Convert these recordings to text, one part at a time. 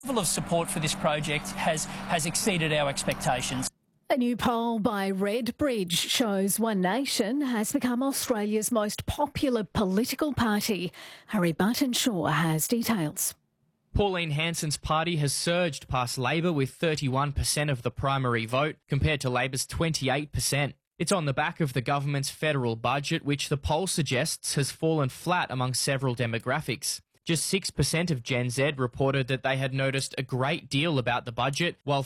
The level of support for this project has exceeded our expectations. A new poll by RedBridge shows One Nation has become Australia's most popular political party. Harry Buttonshaw has details. Pauline Hanson's party has surged past Labor with 31% of the primary vote, compared to Labor's 28%. It's on the back of the government's federal budget, which the poll suggests has fallen flat among several demographics. Just 6% of Gen Z reported that they had noticed a great deal about the budget, while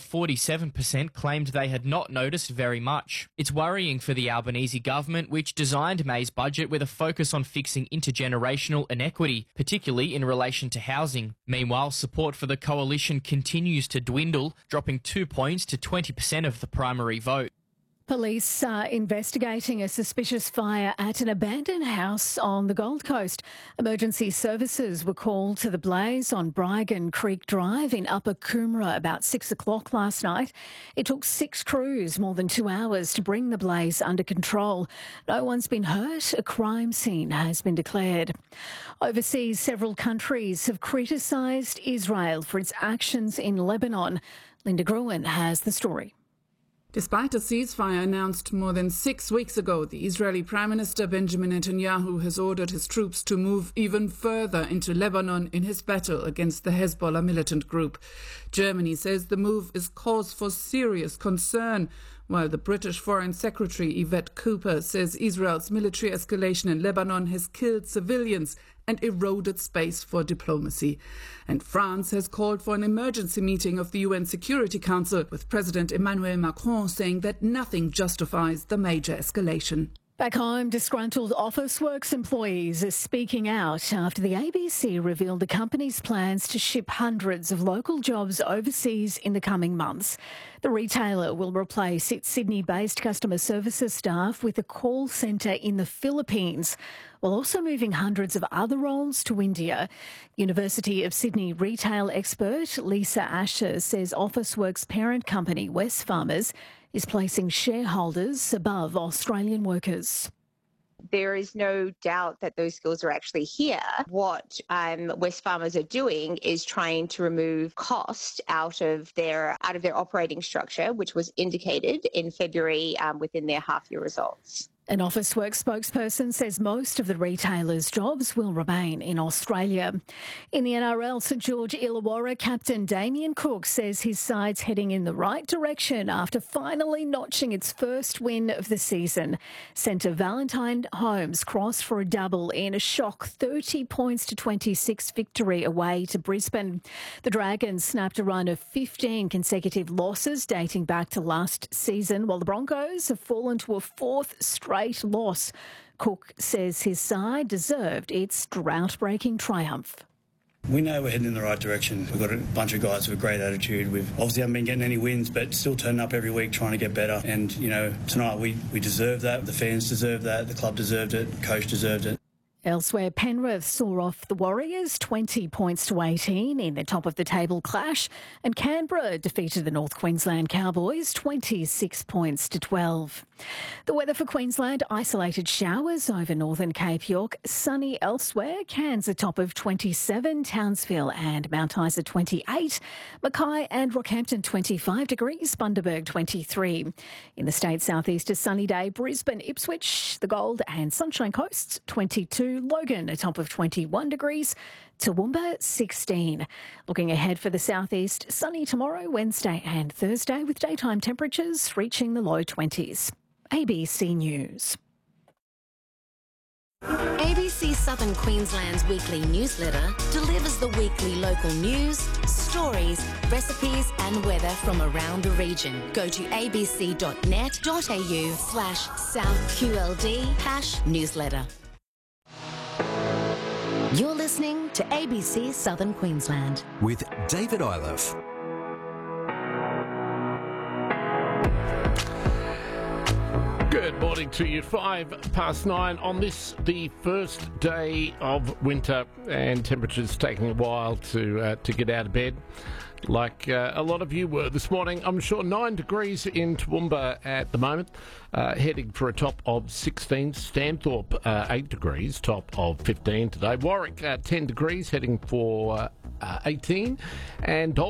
47% claimed they had not noticed very much. It's worrying for the Albanese government, which designed May's budget with a focus on fixing intergenerational inequity, particularly in relation to housing. Meanwhile, support for the coalition continues to dwindle, dropping 2 points to 20% of the primary vote. Police are investigating a suspicious fire at an abandoned house on the Gold Coast. Emergency services were called to the blaze on Brygan Creek Drive in Upper Coomera about 6 o'clock last night. It took 6 crews more than 2 hours to bring the blaze under control. No one's been hurt. A crime scene has been declared. Overseas, several countries have criticised Israel for its actions in Lebanon. Linda Gruen has the story. Despite a ceasefire announced more than 6 weeks ago, the Israeli Prime Minister Benjamin Netanyahu has ordered his troops to move even further into Lebanon in his battle against the Hezbollah militant group. Germany says the move is cause for serious concern, while the British Foreign Secretary Yvette Cooper says Israel's military escalation in Lebanon has killed civilians and eroded space for diplomacy. And France has called for an emergency meeting of the UN Security Council, with President Emmanuel Macron saying that nothing justifies the major escalation. Back home, disgruntled Officeworks employees are speaking out after the ABC revealed the company's plans to ship hundreds of local jobs overseas in the coming months. The retailer will replace its Sydney-based customer services staff with a call centre in the Philippines, while also moving hundreds of other roles to India. University of Sydney retail expert Lisa Asher says Officeworks' parent company, Wesfarmers, is placing shareholders above Australian workers. There is no doubt that those skills are actually here. What Wesfarmers are doing is trying to remove cost out of their operating structure, which was indicated in February within their half-year results. An Officeworks spokesperson says most of the retailer's jobs will remain in Australia. In the NRL, St George Illawarra captain Damien Cook says his side's heading in the right direction after finally notching its first win of the season. Centre Valentine Holmes crossed for a double in a shock 30 points to 26 victory away to Brisbane. The Dragons snapped a run of 15 consecutive losses dating back to last season, while the Broncos have fallen to a fourth straight loss. Cook says his side deserved its drought-breaking triumph. We know we're heading in the right direction. We've got a bunch of guys with a great attitude. We've obviously haven't been getting any wins, but still turning up every week trying to get better. And, tonight we deserve that. The fans deserve that. The club deserved it. The coach deserved it. Elsewhere, Penrith saw off the Warriors 20 points to 18 in the top-of-the-table clash, and Canberra defeated the North Queensland Cowboys 26 points to 12. The weather for Queensland: isolated showers over northern Cape York, sunny elsewhere, Cairns a top of 27, Townsville and Mount Isa 28, Mackay and Rockhampton 25 degrees, Bundaberg 23. In the state's southeast, a sunny day, Brisbane, Ipswich, the Gold and Sunshine Coasts 22, Logan a top of 21 degrees, Toowoomba 16. Looking ahead for the southeast, sunny tomorrow, Wednesday and Thursday, with daytime temperatures reaching the low 20s. ABC News. ABC Southern Queensland's weekly newsletter delivers the weekly local news, stories, recipes and weather from around the region. Go to abc.net.au/SouthQLD #newsletter. You're listening to ABC Southern Queensland with David Iliff. Good morning to you. 9:05 on this, the first day of winter, and temperatures taking a while to get out of bed, like a lot of you were this morning. I'm sure 9 degrees in Toowoomba at the moment, heading for a top of 16. Stanthorpe 8 degrees, top of 15 today. Warwick 10 degrees, heading for 18, and